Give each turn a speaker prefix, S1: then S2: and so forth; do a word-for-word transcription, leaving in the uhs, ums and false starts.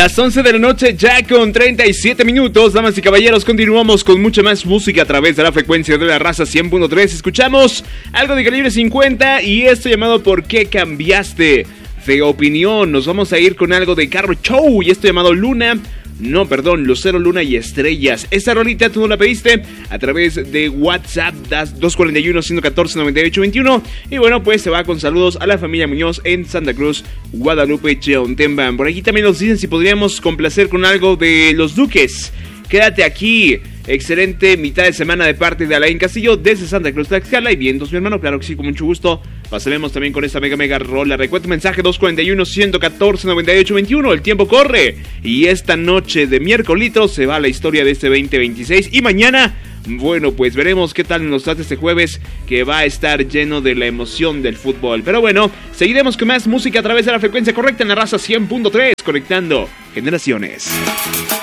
S1: Las once de la noche ya con treinta y siete minutos, damas y caballeros, continuamos con mucha más música a través de la frecuencia de la raza cien punto tres. Escuchamos algo de Calibre cincuenta y esto llamado ¿Por qué cambiaste de opinión? Nos vamos a ir con algo de Carro Show y esto llamado Luna. No, perdón, Lucero, Luna y Estrellas. Esta rolita tú no la pediste a través de WhatsApp dos cuatro uno, uno uno cuatro, nueve ocho dos uno. Y bueno, pues se va con saludos a la familia Muñoz en Santa Cruz, Guadalupe, Cheontemban. Por aquí también nos dicen si podríamos complacer con algo de Los Duques. Quédate aquí. Excelente mitad de semana de parte de Alain Castillo desde Santa Cruz, Tlaxcala. Y vientos, mi hermano, claro que sí, con mucho gusto. Pasaremos también con esta mega mega rola. Recuerda tu mensaje dos cuatro uno, uno cuatro, nueve ocho dos uno. El tiempo corre y esta noche de miércolito se va la historia de este veinte veintiséis. Y mañana, bueno, pues veremos qué tal nos trata este jueves, que va a estar lleno de la emoción del fútbol. Pero bueno, seguiremos con más música a través de la frecuencia correcta en la raza cien punto tres, conectando generaciones.